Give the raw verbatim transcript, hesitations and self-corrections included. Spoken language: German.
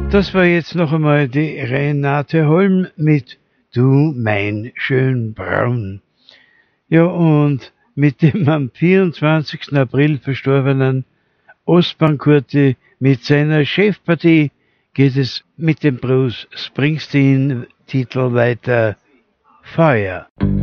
Das war jetzt noch einmal die Renate Holm mit Du mein schön braun. Ja, und mit dem am vierundzwanzigsten April verstorbenen Osman Kurti mit seiner Chefpartie geht es mit dem Bruce Springsteen Titel weiter. Feuer.